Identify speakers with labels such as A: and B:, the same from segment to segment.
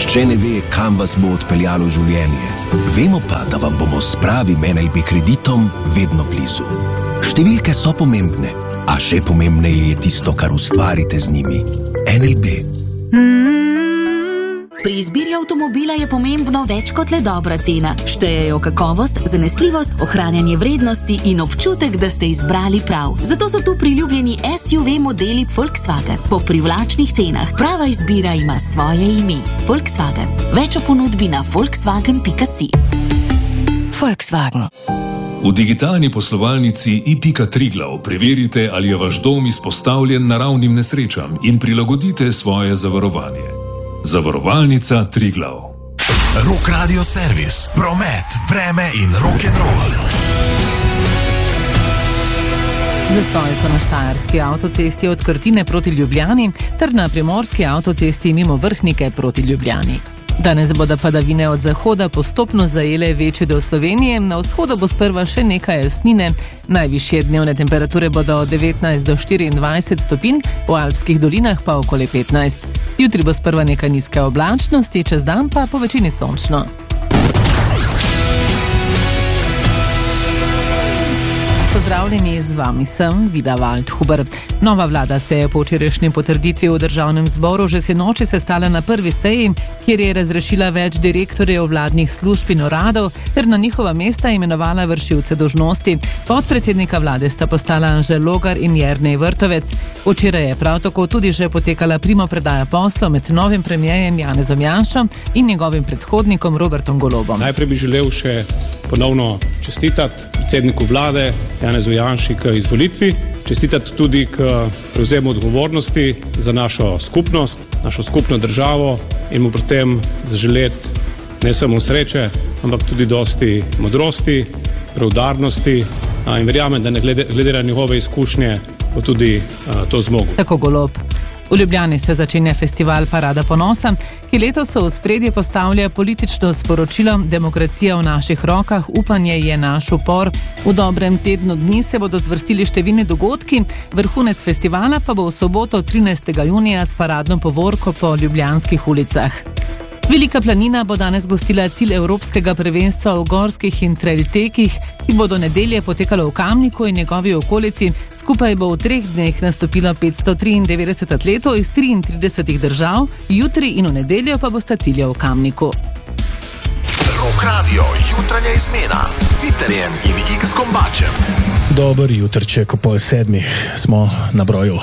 A: Nihče ne ve, kam vas bo odpeljalo življenje. Vemo pa, da vam bomo s pravim NLB kreditom vedno blizu. Številke so pomembne, a še pomembneje je tisto, kar ustvarite z njimi. NLB.
B: Pri izbiri avtomobila je pomembno več kot le dobra cena. Štejejo kakovost, zanesljivost, ohranjanje vrednosti in občutek, da ste izbrali prav. Zato so tu priljubljeni SUV modeli Volkswagen po privlačnih cenah. Prava izbira ima svoje ime. Volkswagen. Več o ponudbi na volkswagen.si. Volkswagen.
C: V digitalni poslovalnici i.Triglav preverite, ali je vaš dom izpostavljen naravnim nesrečam in prilagodite svoje zavarovanje. Zavarovalnica Triglav.
D: Rock Radio Servis, promet, vreme in rock'n'roll.
E: Zastoji so na štajerski avtocesti od Krtine proti Ljubljani ter na primorski avtocesti mimo Vrhnike proti Ljubljani. Danes bodo padavine od zahoda postopno zajele večji del Slovenije, na vzhodu bo sprva še nekaj jasnine. Najvišje dnevne temperature bodo od 19 do 24 stopinj, v alpskih dolinah pa okoli 15. Jutri bo sprva nekaj nizke oblačnosti, čez dan pa po večini sončno. Pozdravljeni, z vami sem Vida Waldhuber. Nova vlada se je po včerajšnji potrditvi v državnem zboru že sinoči sestala na prvi seji, kjer je razrešila več direktorjev vladnih služb in uradov ter na njihova mesta imenovala vršilce dolžnosti. Podpredsednika vlade sta postala Anže Logar in Jernej Vrtovec. Včeraj je prav tako tudi že potekala primopredaja poslov med novim premierjem Janezom Janšo in njegovim predhodnikom Robertom Golobom.
F: Najprej bi želel še ponovno čestitati predsedniku vlade Janezu Janši k izvolitvi, čestitati tudi k prevzemu odgovornosti za našo skupnost, našo skupno državo in mu pri tem zaželeti ne samo sreče, ampak tudi dosti modrosti, preudarnosti in verjamem, da ne glede na njegove izkušnje bo tudi to zmogel.
E: Tako Golob. V Ljubljani se začenja festival Parada ponosa, ki letos v ospredje postavlja politično sporočilo Demokracija v naših rokah, upanje je naš upor. V dobrem tednu dni se bodo zvrstili številni dogodki, vrhunec festivala pa bo v soboto 13. junija s paradno povorko po ljubljanskih ulicah. Velika planina bo danes gostila cilj evropskega prvenstva v gorskih in trail tekih, ki bodo nedelje potekalo v Kamniku in njegovi okolici. Skupaj bo v 3 dneh nastopilo 593 atletov iz 33 držav, jutri in v nedeljo pa bosta cilja v Kamniku.
D: Rock Radio, jutranja izmena s Siterjem in X Gombačem.
G: Dober jutrček, ob 7:30 smo na broju.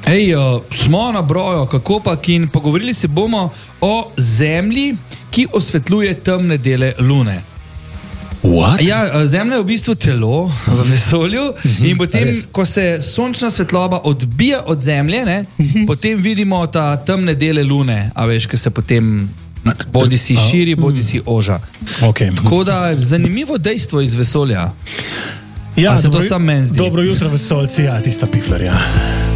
H: Smo na broju, kako pa in pogovorili se bomo o Zemlji, ki osvetljuje temne dele Lune.
G: What?
H: Ja, Zemlja je v bistvu telo v vesolju in potem, ko se sončna svetloba odbija od Zemlje, potem vidimo ta temne dele Lune, a veš, ki se potem bodi si širi, bodi si oža.
G: Okay.
H: Tako da zanimivo dejstvo iz vesolja.
G: Ja,
H: a se to sam meni zdi?
G: Dobro jutro, vesoljci, ja, tista pifler, ja.